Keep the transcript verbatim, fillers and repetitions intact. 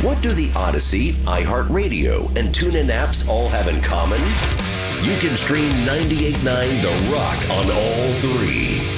What do the Odyssey, iHeartRadio, and TuneIn apps all have in common? You can stream ninety-eight point nine The Rock on all three.